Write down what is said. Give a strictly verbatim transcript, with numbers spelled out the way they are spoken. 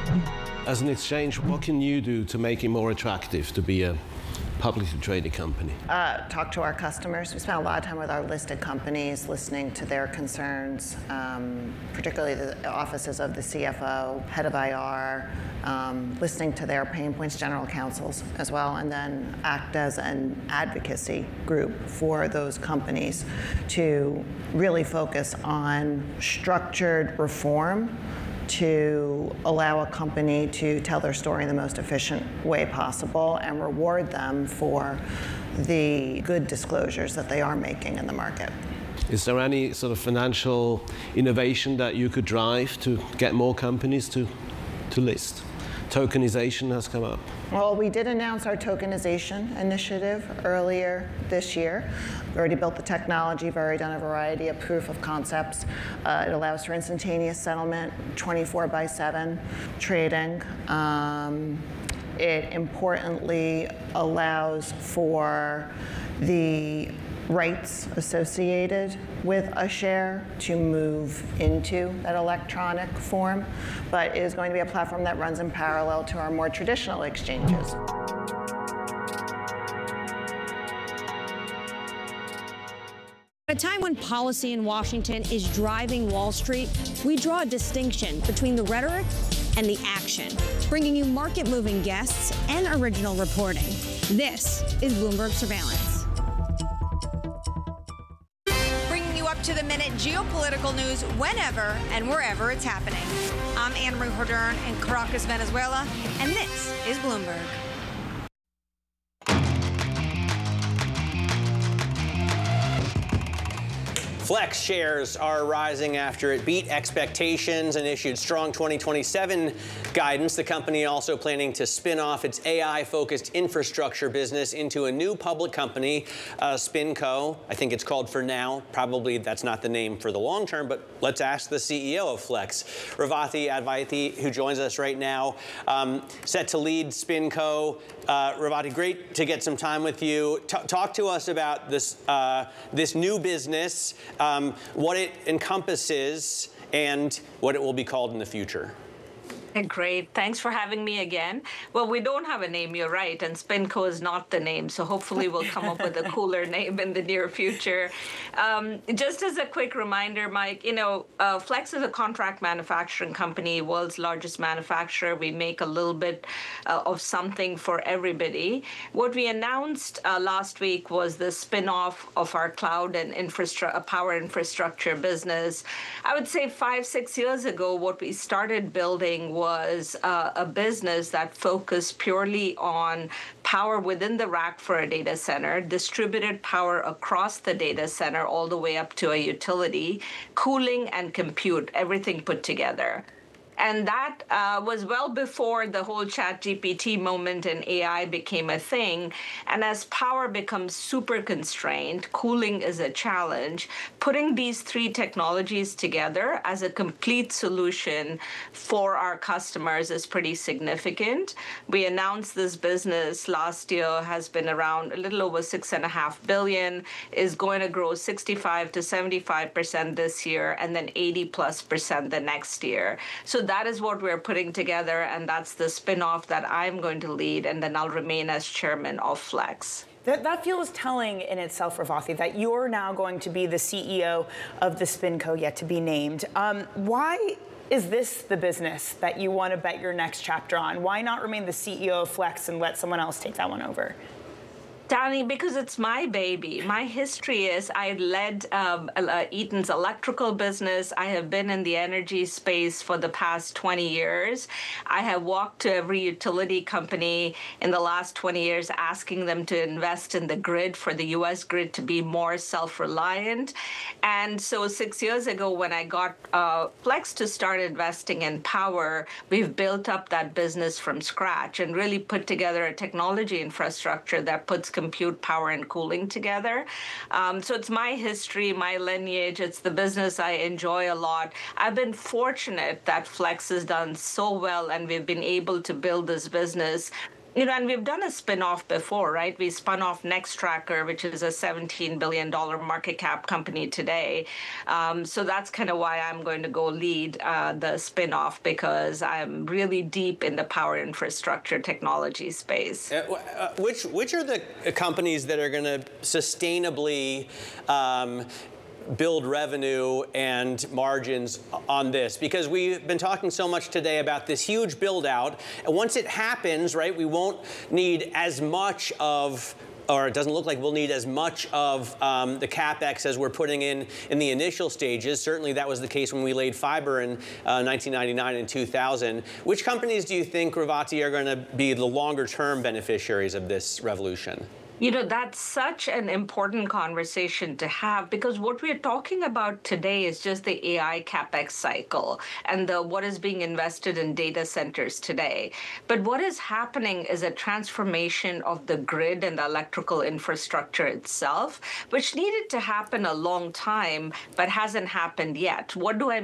As an exchange, what can you do to make it more attractive to be a publicly traded company? Uh, talk to our customers. We spend a lot of time with our listed companies, listening to their concerns, um, particularly the offices of the C F O, head of I R, um, listening to their pain points, general counsels as well, and then act as an advocacy group for those companies to really focus on structured reform to allow a company to tell their story in the most efficient way possible and reward them for the good disclosures that they are making in the market. Is there any sort of financial innovation that you could drive to get more companies to, to list? Tokenization has come up. Well, we did announce our tokenization initiative earlier this year. We already built the technology, we've already done a variety of proof of concepts. Uh, it allows for instantaneous settlement, twenty-four by seven trading. Um, it importantly allows for the rights associated with a share to move into that electronic form, but it is going to be a platform that runs in parallel to our more traditional exchanges. At a time when policy in Washington is driving Wall Street, we draw a distinction between the rhetoric and the action, bringing you market-moving guests and original reporting. This is Bloomberg Surveillance. To the minute geopolitical news whenever and wherever it's happening. I'm Anne-Marie Hordern in Caracas, Venezuela, and this is Bloomberg. Flex shares are rising after it beat expectations and issued strong twenty twenty-seven guidance. The company also planning to spin off its A I-focused infrastructure business into a new public company, uh, SpinCo. I think it's called for now. Probably that's not the name for the long term, but let's ask the C E O of Flex, Revathi Advaithi, who joins us right now, um, set to lead SpinCo. Uh, Revathi, great to get some time with you. T- talk to us about this, uh, this new business. Um, what it encompasses and what it will be called in the future. Great. Thanks for having me again. Well, we don't have a name, you're right, and SpinCo is not the name, so hopefully we'll come up with a cooler name in the near future. Um, just as a quick reminder, Mike, you know, uh, Flex is a contract manufacturing company, world's largest manufacturer. We make a little bit uh, of something for everybody. What we announced uh, last week was the spin-off of our cloud and infrastructure, power infrastructure business. I would say five, six years ago, what we started building was was uh, a business that focused purely on power within the rack for a data center, distributed power across the data center all the way up to a utility, cooling and compute, everything put together. And that uh, was well before the whole ChatGPT moment and A I became a thing. And as power becomes super constrained, cooling is a challenge. Putting these three technologies together as a complete solution for our customers is pretty significant. We announced this business last year has been around a little over six and a half billion, is going to grow sixty-five to seventy-five percent this year, and then eighty plus percent the next year. So that is what we're putting together, and that's the spin-off that I'm going to lead, and then I'll remain as chairman of Flex. That, that feels telling in itself, Revathi, that you're now going to be the C E O of the SpinCo yet to be named. Um, why is this the business that you want to bet your next chapter on? Why not remain the C E O of Flex and let someone else take that one over? Danny, because it's my baby. My history is I led um, uh, Eaton's electrical business. I have been in the energy space for the past twenty years. I have walked to every utility company in the last twenty years asking them to invest in the grid for the U S grid to be more self-reliant. And so six years ago when I got uh, Flex to start investing in power, we've built up that business from scratch and really put together a technology infrastructure that puts compute, power, and cooling together. Um, so it's my history, my lineage. It's the business I enjoy a lot. I've been fortunate that Flex has done so well, and we've been able to build this business You know, and we've done a spin-off before, right? We spun off Nextracker, which is a seventeen billion dollars market cap company today. Um, so that's kind of why I'm going to go lead uh, the spin-off, because I'm really deep in the power infrastructure technology space. Uh, uh, which, which are the companies that are going to sustainably um, build revenue and margins on this? Because we've been talking so much today about this huge build out, and once it happens, right, we won't need as much of, or it doesn't look like we'll need as much of um, the CapEx as we're putting in in the initial stages. Certainly that was the case when we laid fiber in uh, nineteen ninety-nine and two thousand. Which companies do you think, Revathi, are going to be the longer term beneficiaries of this revolution? You know, that's such an important conversation to have, because what we're talking about today is just the A I CapEx cycle and the what is being invested in data centers today. But what is happening is a transformation of the grid and the electrical infrastructure itself, which needed to happen a long time, but hasn't happened yet. What do I